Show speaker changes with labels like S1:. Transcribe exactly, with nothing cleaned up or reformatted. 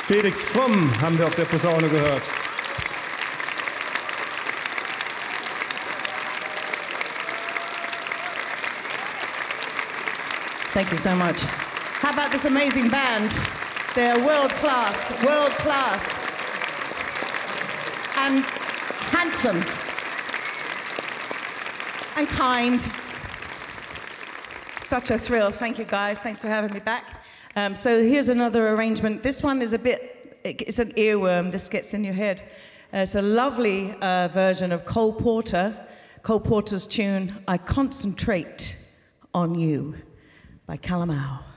S1: Felix Fromm haben wir auf der Posaune gehört.
S2: Thank you so much. How about this amazing band? They're world class, world class. And handsome. And kind. Such a thrill. Thank you, guys. Thanks for having me back. Um, so here's another arrangement. This one is a bit, it's an earworm. This gets in your head. Uh, it's a lovely uh, version of Cole Porter, Cole Porter's tune, I Concentrate on You, by Calamao.